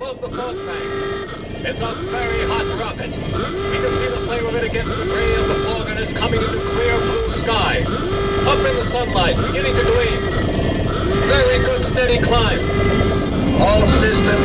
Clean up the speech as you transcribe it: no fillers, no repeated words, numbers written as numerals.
above the fog bank. It's a very hot rocket. You can see the flame of it against the gray of the fog, and it's coming into clear blue sky. Up in the sunlight, beginning to gleam. Very good steady climb. All systems